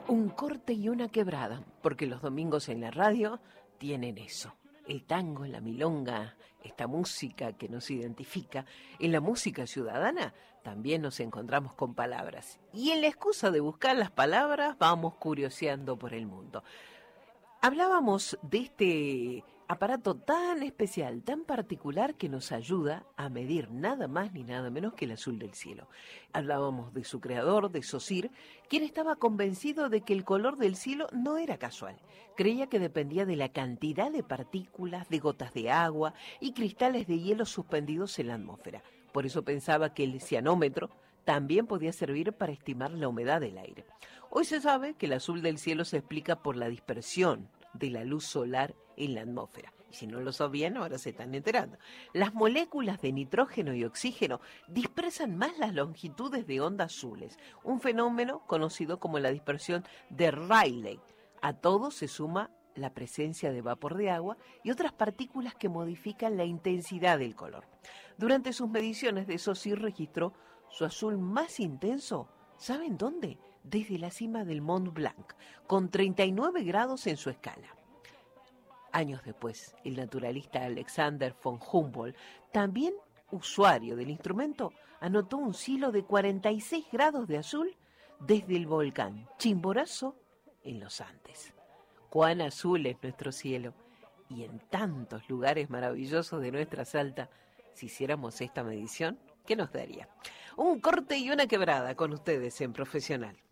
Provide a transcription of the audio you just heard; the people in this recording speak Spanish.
Un corte y una quebrada, porque los domingos en la radio tienen eso. El tango, la milonga, esta música que nos identifica. En la música ciudadana también nos encontramos con palabras. Y en la excusa de buscar las palabras vamos curioseando por el mundo. Hablábamos de este aparato tan especial, tan particular, que nos ayuda a medir nada más ni nada menos que el azul del cielo. Hablábamos de su creador, de Saussure, quien estaba convencido de que el color del cielo no era casual. Creía que dependía de la cantidad de partículas, de gotas de agua y cristales de hielo suspendidos en la atmósfera. Por eso pensaba que el cianómetro también podía servir para estimar la humedad del aire. Hoy se sabe que el azul del cielo se explica por la dispersión de la luz solar en la atmósfera. Y si no lo sabían, ahora se están enterando. Las moléculas de nitrógeno y oxígeno dispersan más las longitudes de onda azules, un fenómeno conocido como la dispersión de Rayleigh. A todo se suma la presencia de vapor de agua y otras partículas que modifican la intensidad del color. Durante sus mediciones, de Saussure registró su azul más intenso, ¿saben dónde? Desde la cima del Mont Blanc, con 39 grados en su escala. Años después, el naturalista Alexander von Humboldt, también usuario del instrumento, anotó un cielo de 46 grados de azul desde el volcán Chimborazo en los Andes. Cuán azul es nuestro cielo, y en tantos lugares maravillosos de nuestra Salta, si hiciéramos esta medición, ¿qué nos daría? Un corte y una quebrada con ustedes en Profesional.